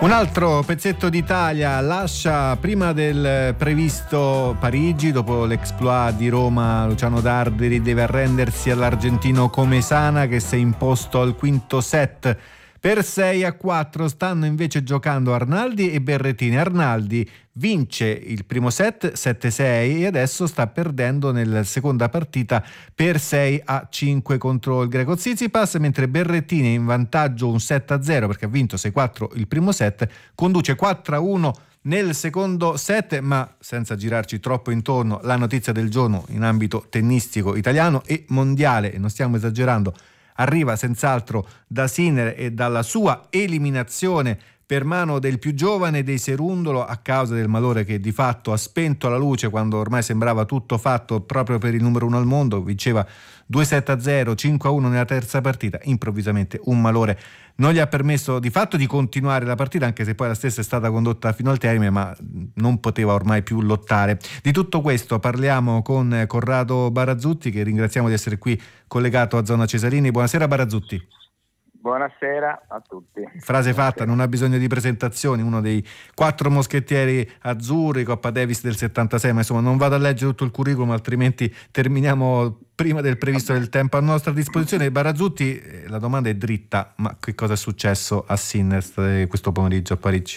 Un altro pezzetto d'Italia lascia prima del previsto Parigi. Dopo l'exploit di Roma, Luciano Darderi deve arrendersi all'argentino Comesaña, che si è imposto al quinto set per 6-4. Stanno invece giocando Arnaldi e Berrettini. Arnaldi vince il primo set 7-6 e adesso sta perdendo nella seconda partita per 6-5 contro il greco Tsitsipas, mentre Berrettini è in vantaggio un 7-0 perché ha vinto 6-4 il primo set, conduce 4-1 nel secondo set. Ma senza girarci troppo intorno, la notizia del giorno in ambito tennistico italiano e mondiale, e non stiamo esagerando, arriva senz'altro da Sinner e dalla sua eliminazione per mano del più giovane dei Cerundolo a causa del malore che di fatto ha spento la luce quando ormai sembrava tutto fatto proprio per il numero uno al mondo. Vinceva 2-7-0, 5-1 nella terza partita. Improvvisamente un malore non gli ha permesso di fatto di continuare la partita, anche se poi la stessa è stata condotta fino al termine, ma non poteva ormai più lottare. Di tutto questo parliamo con Corrado Barazzutti, che ringraziamo di essere qui collegato a Zona Cesarini. Buonasera Barazzutti. Buonasera a tutti. Frase fatta, non ha bisogno di presentazioni, uno dei 4 moschettieri azzurri, Coppa Davis del 76, ma insomma non vado a leggere tutto il curriculum, altrimenti terminiamo prima del previsto del tempo a nostra disposizione. Barazzutti, la domanda è dritta, ma che cosa è successo a Sinner questo pomeriggio a Parigi?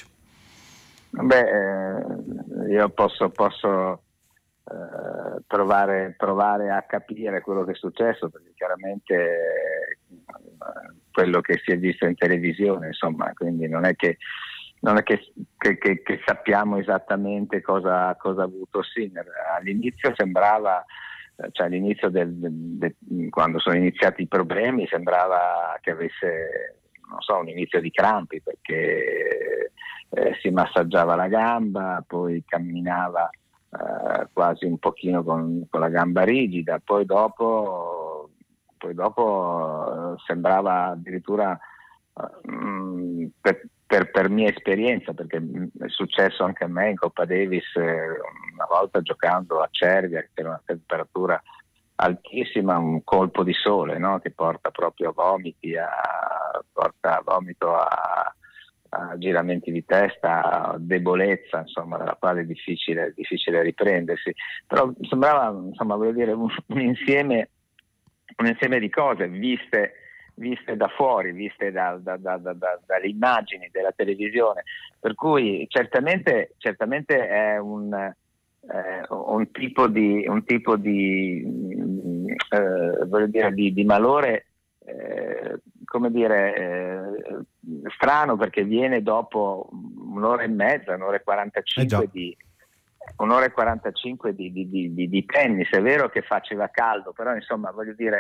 Io posso provare a capire quello che è successo, perché chiaramente quello che si è visto in televisione, insomma, quindi non è che sappiamo esattamente cosa ha avuto Sinner. All'inizio sembrava, cioè all'inizio quando sono iniziati i problemi, sembrava che avesse, non so, un inizio di crampi, perché si massaggiava la gamba, poi camminava quasi un pochino con la gamba rigida, poi dopo sembrava addirittura per mia esperienza, perché è successo anche a me in Coppa Davis una volta giocando a Cervia, che era una temperatura altissima, un colpo di sole, no? Che porta proprio porta vomito a giramenti di testa, a debolezza, insomma, dalla quale è difficile riprendersi. Però sembrava, insomma, voglio dire, un insieme di cose viste da fuori, viste dalle immagini della televisione, per cui certamente è un tipo di voglio dire di malore, come dire, strano, perché viene dopo un'ora e mezza, un'ora e 45 di tennis. È vero che faceva caldo, però insomma, voglio dire,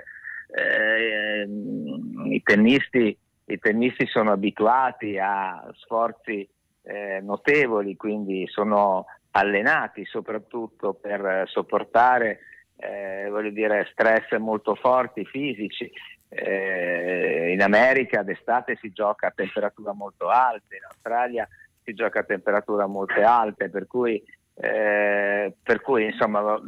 i tennisti sono abituati a sforzi notevoli, quindi sono allenati soprattutto per sopportare voglio dire stress molto forti fisici. In America d'estate si gioca a temperatura molto alte, in Australia si gioca a temperatura molto alte, per cui insomma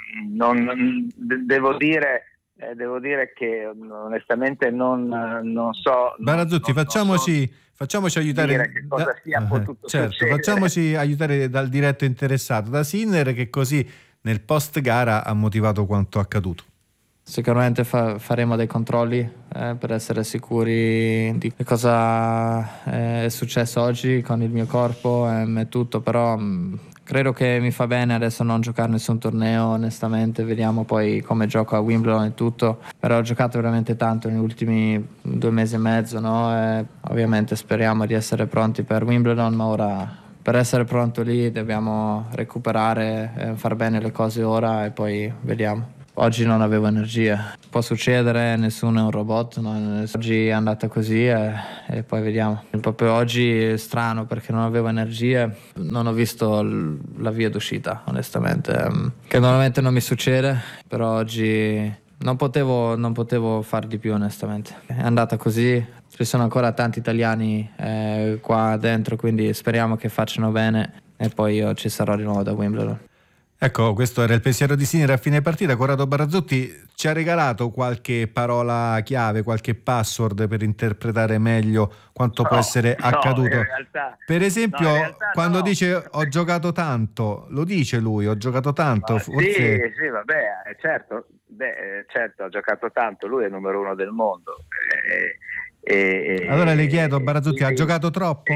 devo dire che onestamente non so. Barazzutti, facciamoci aiutare, dire che cosa sia potuto succedere. Facciamoci aiutare dal diretto interessato, da Sinner, che così nel post gara ha motivato quanto accaduto. Sicuramente faremo dei controlli per essere sicuri di cosa è successo oggi con il mio corpo e tutto, però credo che mi fa bene adesso non giocare nessun torneo, onestamente. Vediamo poi come gioco a Wimbledon e tutto, però ho giocato veramente tanto negli ultimi 2 mesi e mezzo, no? E ovviamente speriamo di essere pronti per Wimbledon, ma ora per essere pronto lì dobbiamo recuperare, far bene le cose ora e poi vediamo. Oggi non avevo energia, può succedere, nessuno è un robot, no? Oggi è andata così e poi vediamo. Proprio oggi è strano perché non avevo energia, non ho visto la via d'uscita, onestamente, che normalmente non mi succede, però oggi non potevo far di più, onestamente. È andata così, ci sono ancora tanti italiani qua dentro, quindi speriamo che facciano bene e poi io ci sarò di nuovo da Wimbledon. Ecco, questo era il pensiero di Sinner a fine partita. Corrado Barazzutti ci ha regalato qualche parola chiave, qualche password per interpretare meglio quanto può essere accaduto. In realtà, per esempio, quando no. dice ho giocato tanto, lo dice lui, ho giocato tanto. Forse... Sì, vabbè, certo, ha giocato tanto, lui è il numero 1 del mondo. Allora le chiedo, Barazzutti, ha giocato troppo?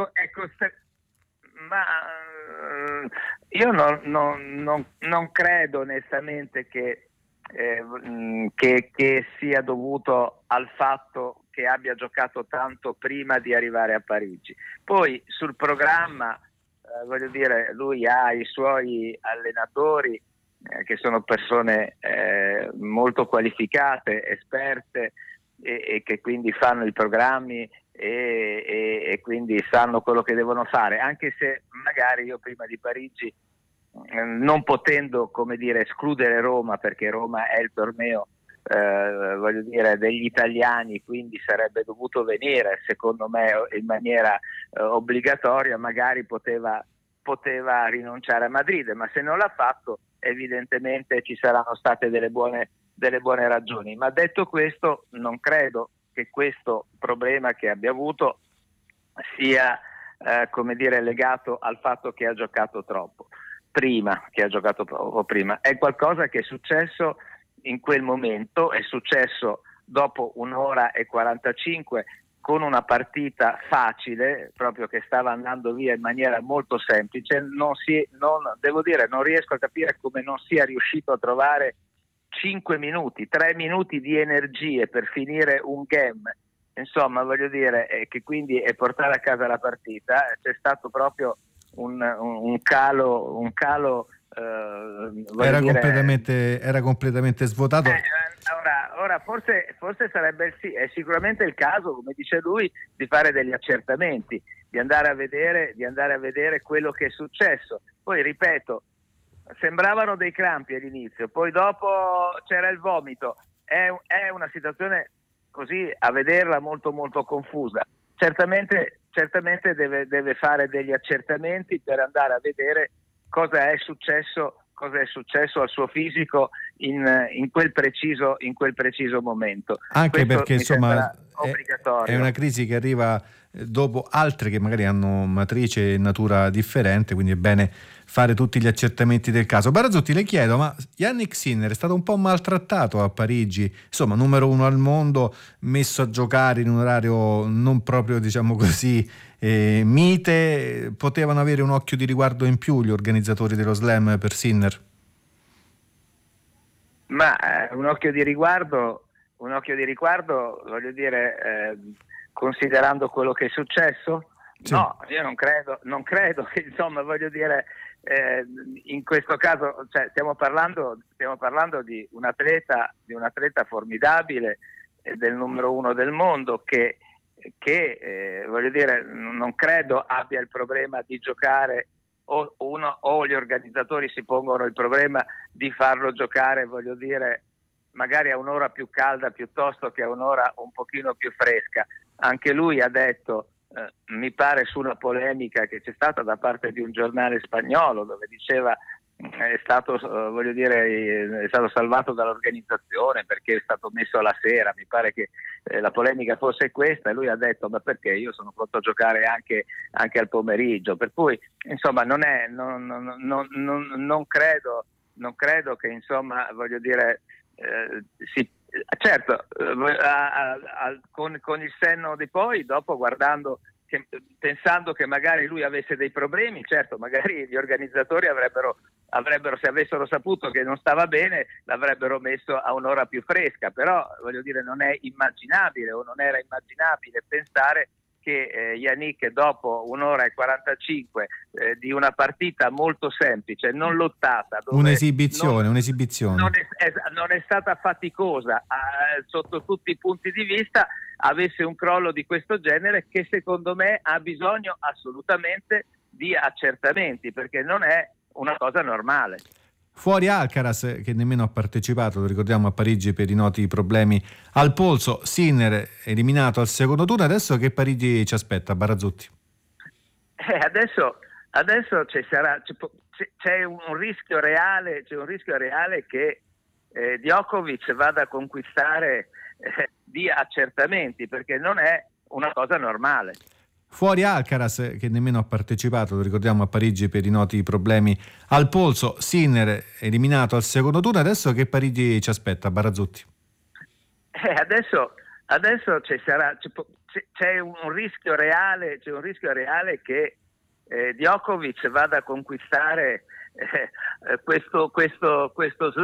Ma io non credo onestamente che sia dovuto al fatto che abbia giocato tanto prima di arrivare a Parigi. Poi sul programma, voglio dire, lui ha i suoi allenatori che sono persone molto qualificate, esperte e che quindi fanno i programmi e quindi sanno quello che devono fare, anche se magari io prima di Parigi, non potendo, come dire, escludere Roma, perché Roma è il torneo voglio dire degli italiani, quindi sarebbe dovuto venire secondo me in maniera obbligatoria, magari poteva rinunciare a Madrid, ma se non l'ha fatto evidentemente ci saranno state delle buone ragioni. Ma detto questo, non credo che questo problema che abbia avuto sia come dire legato al fatto che ha giocato troppo prima, è qualcosa che è successo in quel momento, è successo dopo 1 ora e 45 con una partita facile, proprio che stava andando via in maniera molto semplice. Non riesco a capire come non sia riuscito a trovare 5 minuti, 3 minuti di energie per finire un game, insomma voglio dire che quindi è portare a casa la partita. C'è stato proprio un calo era completamente svuotato. Ora forse sarebbe è sicuramente il caso, come dice lui, di fare degli accertamenti, di andare a vedere quello che è successo. Poi ripeto, sembravano dei crampi all'inizio, poi dopo c'era il vomito. È una situazione così a vederla molto molto confusa. Certamente deve fare degli accertamenti per andare a vedere cosa è successo al suo fisico in quel preciso momento. Anche questo perché insomma è una crisi che arriva dopo altre che magari hanno matrice e natura differente, quindi è bene fare tutti gli accertamenti del caso. Barazzutti, le chiedo, ma Jannik Sinner è stato un po' maltrattato a Parigi, insomma numero 1 al mondo, messo a giocare in un orario non proprio, diciamo così, mite. Potevano avere un occhio di riguardo in più gli organizzatori dello Slam per Sinner? Ma un occhio di riguardo, voglio dire, considerando quello che è successo? Sì. No, io non credo che, insomma, voglio dire, in questo caso, cioè, stiamo parlando di un atleta formidabile, del numero 1 del mondo, che voglio dire, non credo abbia il problema di giocare, o gli organizzatori si pongono il problema di farlo giocare, voglio dire, magari a un'ora più calda piuttosto che a un'ora un pochino più fresca. Anche lui ha detto, mi pare su una polemica che c'è stata da parte di un giornale spagnolo, dove diceva è stato salvato dall'organizzazione perché è stato messo alla sera. Mi pare che la polemica fosse questa, e lui ha detto ma perché, io sono pronto a giocare anche al pomeriggio. Per cui insomma non credo che, insomma, voglio dire, certo, con il senno di poi, dopo pensando che magari lui avesse dei problemi, certo, magari gli organizzatori avrebbero, se avessero saputo che non stava bene, l'avrebbero messo a un'ora più fresca. Però voglio dire, non è immaginabile, o non era immaginabile, pensare che Jannik, dopo 1 ora e 45 di una partita molto semplice, non lottata, dove un'esibizione non è stata faticosa sotto tutti i punti di vista, avesse un crollo di questo genere, che secondo me ha bisogno assolutamente di accertamenti, perché non è una cosa normale. Fuori Alcaraz, che nemmeno ha partecipato, lo ricordiamo, a Parigi per i noti problemi al polso. Sinner eliminato al secondo turno. Adesso che Parigi ci aspetta, Barazzutti? Adesso c'è un rischio reale che Djokovic vada a conquistare di accertamenti, perché non è una cosa normale. Fuori Alcaraz, che nemmeno ha partecipato, lo ricordiamo, a Parigi per i noti problemi al polso. Sinner eliminato al secondo turno. Adesso che Parigi ci aspetta, Barazzutti? Adesso c'è un rischio reale che Djokovic vada a conquistare questo